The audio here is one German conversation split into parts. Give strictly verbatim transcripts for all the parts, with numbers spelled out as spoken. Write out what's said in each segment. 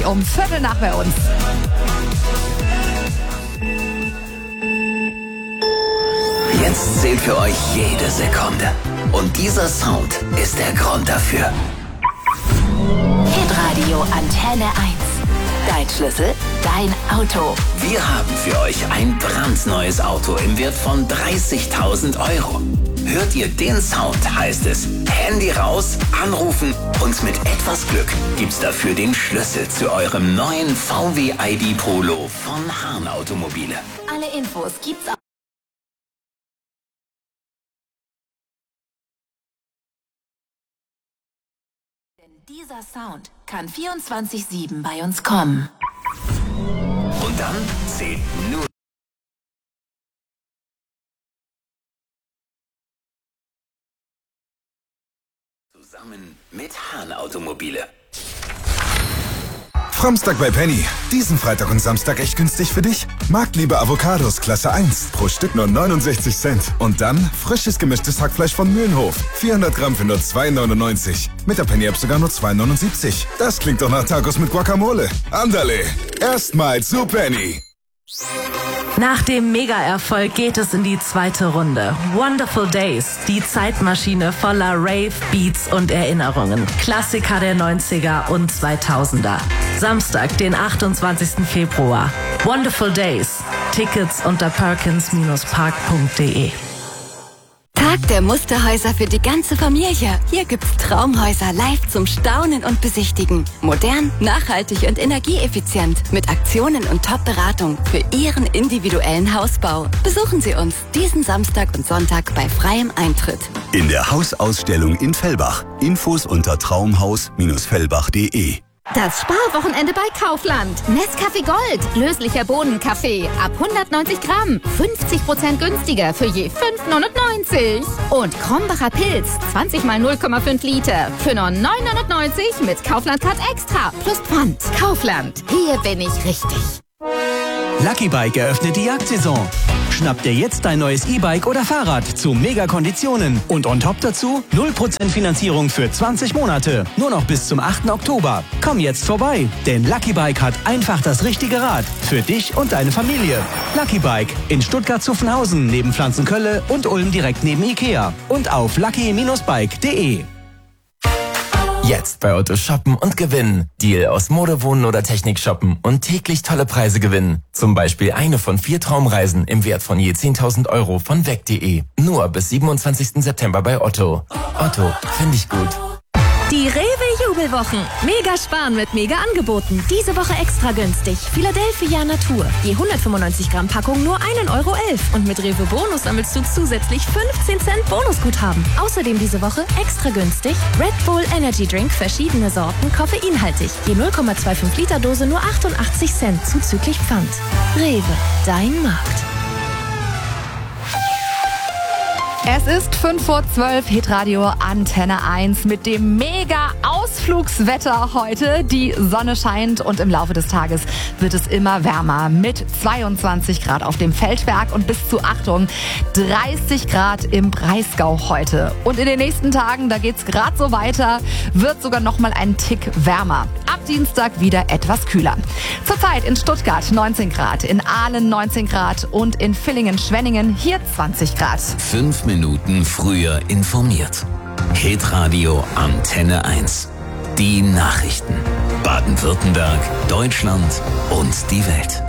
um Viertel nach bei uns. Jetzt zählt für euch jede Sekunde. Und dieser Sound ist der Grund dafür. Hitradio Antenne eins. Dein Schlüssel, dein Auto. Wir haben für euch ein brandneues Auto im Wert von dreißigtausend Euro. Hört ihr den Sound, heißt es Handy raus, anrufen und mit etwas Glück gibt's dafür den Schlüssel zu eurem neuen V W I D Polo von Hahn Automobile. Alle Infos gibt's auch. Denn dieser Sound kann vierundzwanzig sieben bei uns kommen. Und dann zählt nur zusammen mit Hahn Automobile. Fromstag bei Penny. Diesen Freitag und Samstag echt günstig für dich. Marktliebe Avocados Klasse eins. Pro Stück nur neunundsechzig Cent. Und dann frisches gemischtes Hackfleisch von Mühlenhof. vierhundert Gramm für nur zwei neunundneunzig. Mit der Penny-App sogar nur zwei neunundsiebzig. Das klingt doch nach Tacos mit Guacamole. Andale. Erstmal zu Penny. Nach dem Mega-Erfolg geht es in die zweite Runde. Wonderful Days, die Zeitmaschine voller Rave, Beats und Erinnerungen. Klassiker der neunziger und zweitausender. Samstag, den achtundzwanzigsten Februar. Wonderful Days. Tickets unter perkins park punkt de. Tag der Musterhäuser für die ganze Familie. Hier gibt's Traumhäuser live zum Staunen und Besichtigen. Modern, nachhaltig und energieeffizient. Mit Aktionen und Top-Beratung für Ihren individuellen Hausbau. Besuchen Sie uns diesen Samstag und Sonntag bei freiem Eintritt. In der Hausausstellung in Fellbach. Infos unter traumhaus fellbach punkt de. Das Sparwochenende bei Kaufland. Nescafé Gold. Löslicher Bohnenkaffee. Ab hundertneunzig Gramm. fünfzig Prozent günstiger für je fünf neunundneunzig. Und Krombacher Pilz. zwanzig mal null Komma fünf Liter. Für nur neun neunundneunzig mit Kaufland Card Extra. Plus Pfand. Kaufland. Hier bin ich richtig. Lucky Bike eröffnet die Jagdsaison. Schnapp dir jetzt dein neues E-Bike oder Fahrrad zu Mega-Konditionen. Und on top dazu null Prozent Finanzierung für zwanzig Monate. Nur noch bis zum achten Oktober. Komm jetzt vorbei, denn Lucky Bike hat einfach das richtige Rad. Für dich und deine Familie. Lucky Bike in Stuttgart-Zuffenhausen neben Pflanzenkölle und Ulm direkt neben Ikea. Und auf lucky Bindestrich bike punkt de. Jetzt bei Otto shoppen und gewinnen. Deal aus Mode, Wohnen oder Technik shoppen und täglich tolle Preise gewinnen. Zum Beispiel eine von vier Traumreisen im Wert von je zehntausend Euro von weg punkt de. Nur bis siebenundzwanzigsten September bei Otto. Otto, finde ich gut. Die Rewe-Jubelwochen. Mega sparen mit Mega-Angeboten. Diese Woche extra günstig. Philadelphia Natur. Je hundertfünfundneunzig Gramm Packung nur ein Euro elf. Und mit Rewe Bonus sammelst du zusätzlich fünfzehn Cent Bonusguthaben. Außerdem diese Woche extra günstig Red Bull Energy Drink, verschiedene Sorten, koffeinhaltig. Je null Komma fünfundzwanzig Liter Dose nur achtundachtzig Cent zuzüglich Pfand. Rewe, dein Markt. Es ist fünf vor zwölf, Hitradio Antenne eins mit dem Mega-Ausflugswetter heute. Die Sonne scheint und im Laufe des Tages wird es immer wärmer mit zweiundzwanzig Grad auf dem Feldberg und bis zu, Achtung, dreißig Grad im Breisgau heute. Und in den nächsten Tagen, da geht's gerade so weiter, wird sogar noch mal ein Tick wärmer. Ab Dienstag wieder etwas kühler. Zurzeit in Stuttgart neunzehn Grad, in Aalen neunzehn Grad und in Villingen-Schwenningen hier zwanzig Grad. Fünf Minuten früher informiert. Hitradio Antenne eins. Die Nachrichten. Baden-Württemberg, Deutschland und die Welt.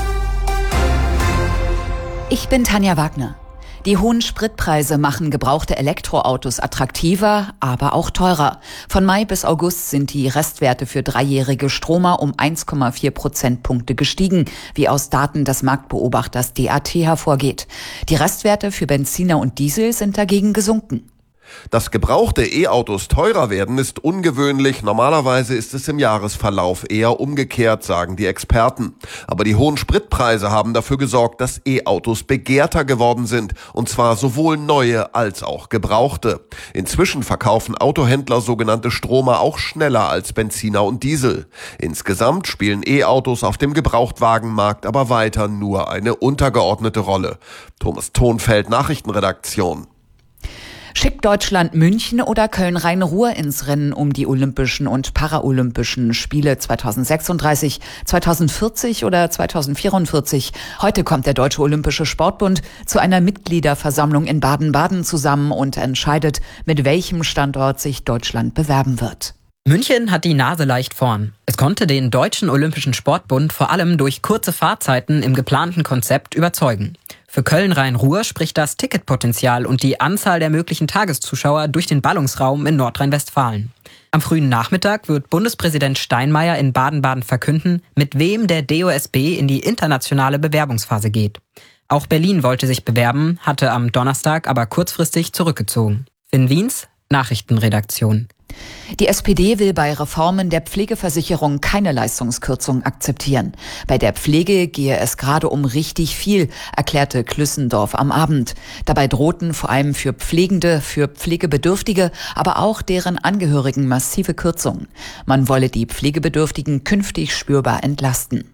Ich bin Tanja Wagner. Die hohen Spritpreise machen gebrauchte Elektroautos attraktiver, aber auch teurer. Von Mai bis August sind die Restwerte für dreijährige Stromer um eins Komma vier Prozentpunkte gestiegen, wie aus Daten des Marktbeobachters D A T hervorgeht. Die Restwerte für Benziner und Diesel sind dagegen gesunken. Dass gebrauchte E-Autos teurer werden, ist ungewöhnlich. Normalerweise ist es im Jahresverlauf eher umgekehrt, sagen die Experten. Aber die hohen Spritpreise haben dafür gesorgt, dass E-Autos begehrter geworden sind. Und zwar sowohl neue als auch gebrauchte. Inzwischen verkaufen Autohändler sogenannte Stromer auch schneller als Benziner und Diesel. Insgesamt spielen E-Autos auf dem Gebrauchtwagenmarkt aber weiter nur eine untergeordnete Rolle. Thomas Thonfeld, Nachrichtenredaktion. Schickt Deutschland München oder Köln-Rhein-Ruhr ins Rennen um die Olympischen und Paralympischen Spiele zweitausendsechsunddreißig, zweitausendvierzig oder zweitausendvierundvierzig? Heute kommt der Deutsche Olympische Sportbund zu einer Mitgliederversammlung in Baden-Baden zusammen und entscheidet, mit welchem Standort sich Deutschland bewerben wird. München hat die Nase leicht vorn. Es konnte den Deutschen Olympischen Sportbund vor allem durch kurze Fahrzeiten im geplanten Konzept überzeugen. Für Köln-Rhein-Ruhr spricht das Ticketpotenzial und die Anzahl der möglichen Tageszuschauer durch den Ballungsraum in Nordrhein-Westfalen. Am frühen Nachmittag wird Bundespräsident Steinmeier in Baden-Baden verkünden, mit wem der D O S B in die internationale Bewerbungsphase geht. Auch Berlin wollte sich bewerben, hatte am Donnerstag aber kurzfristig zurückgezogen. Finn Wiens, Nachrichtenredaktion. Die S P D will bei Reformen der Pflegeversicherung keine Leistungskürzung akzeptieren. Bei der Pflege gehe es gerade um richtig viel, erklärte Klüssendorf am Abend. Dabei drohten vor allem für Pflegende, für Pflegebedürftige, aber auch deren Angehörigen massive Kürzungen. Man wolle die Pflegebedürftigen künftig spürbar entlasten.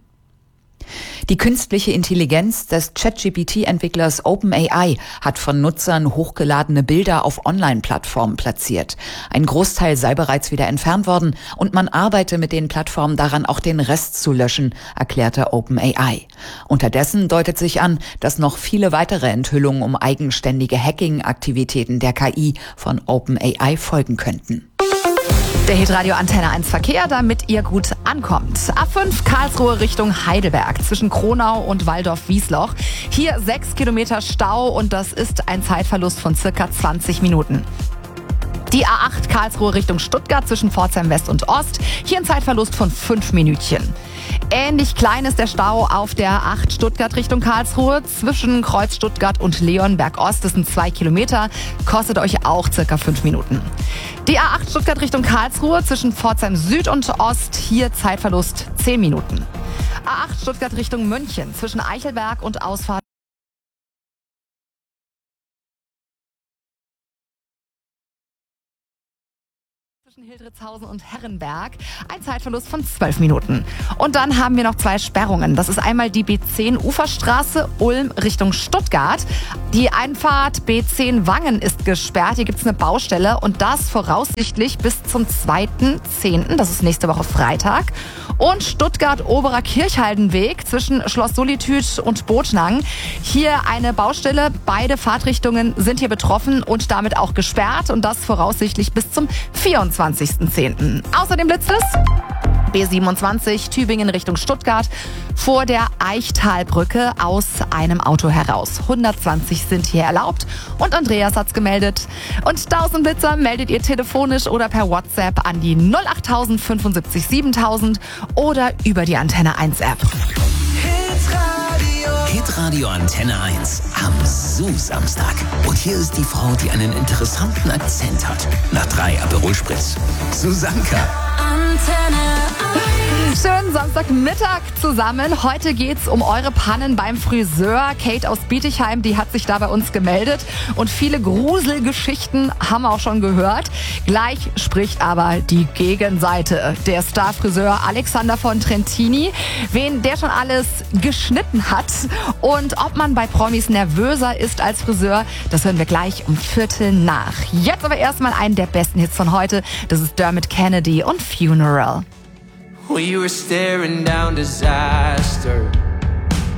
Die künstliche Intelligenz des ChatGPT-Entwicklers OpenAI hat von Nutzern hochgeladene Bilder auf Online-Plattformen platziert. Ein Großteil sei bereits wieder entfernt worden und man arbeite mit den Plattformen daran, auch den Rest zu löschen, erklärte OpenAI. Unterdessen deutet sich an, dass noch viele weitere Enthüllungen um eigenständige Hacking-Aktivitäten der K I von OpenAI folgen könnten. Der Hitradio Antenne eins Verkehr, damit ihr gut ankommt. A fünf Karlsruhe Richtung Heidelberg zwischen Kronau und Waldorf-Wiesloch. Hier sechs Kilometer Stau und das ist ein Zeitverlust von circa zwanzig Minuten. Die A acht Karlsruhe Richtung Stuttgart zwischen Pforzheim West und Ost. Hier ein Zeitverlust von fünf Minütchen. Ähnlich klein ist der Stau auf der A acht Stuttgart Richtung Karlsruhe zwischen Kreuz Stuttgart und Leonberg Ost. Das sind zwei Kilometer, kostet euch auch circa fünf Minuten. Die A acht Stuttgart Richtung Karlsruhe zwischen Pforzheim Süd und Ost. Hier Zeitverlust zehn Minuten. A acht Stuttgart Richtung München zwischen Eichelberg und Ausfahrt zwischen Hildritzhausen und Herrenberg. Ein Zeitverlust von zwölf Minuten. Und dann haben wir noch zwei Sperrungen. Das ist einmal die B zehn Uferstraße Ulm Richtung Stuttgart. Die Einfahrt B zehn Wangen ist gesperrt. Hier gibt es eine Baustelle und das voraussichtlich bis zum zweiten zehnten Das ist nächste Woche Freitag. Und Stuttgart-Oberer Kirchhaldenweg zwischen Schloss Solitude und Botnang. Hier eine Baustelle. Beide Fahrtrichtungen sind hier betroffen und damit auch gesperrt. Und das voraussichtlich bis zum vierundzwanzigsten zehnten Außerdem blitzt es. B siebenundzwanzig Tübingen Richtung Stuttgart vor der Eichtalbrücke aus einem Auto heraus. hundertzwanzig sind hier erlaubt und Andreas hat's gemeldet. Und tausend Blitzer meldet ihr telefonisch oder per WhatsApp an die null acht null fünf sieben siebentausend oder über die Antenne eins App. Hitradio Antenne eins am Zoo-Samstag. Und hier ist die Frau, die einen interessanten Akzent hat. Nach drei Aperol Spritz. Susanka. Antenne eins. Schönen Samstagmittag zusammen. Heute geht's um eure Pannen beim Friseur. Kate aus Bietigheim, die hat sich da bei uns gemeldet. Und viele Gruselgeschichten haben wir auch schon gehört. Gleich spricht aber die Gegenseite. Der Starfriseur Alexander von Trentini. Wen der schon alles geschnitten hat und ob man bei Promis nervöser ist als Friseur, das hören wir gleich um Viertel nach. Jetzt aber erstmal einen der besten Hits von heute. Das ist Dermot Kennedy und Funeral. We were staring down disaster.